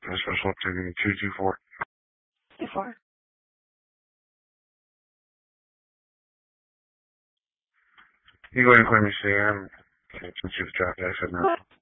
special activity 224. 24. You go ahead and claim your CM since you've dropped the exit now.